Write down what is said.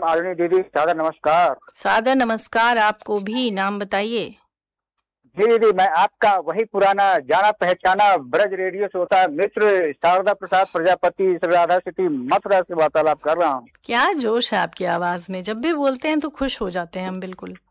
मालिनी दीदी, सादर नमस्कार। सादर नमस्कार आपको भी। नाम बताइए। जी दीदी, मैं आपका वही पुराना जाना पहचाना ब्रज रेडियो श्रोता मित्र शारदा प्रसाद प्रजापति राधा सिटी मथुरा से वार्तालाप कर रहा हूँ। क्या जोश है आपकी आवाज में, जब भी बोलते हैं तो खुश हो जाते हैं हम बिल्कुल।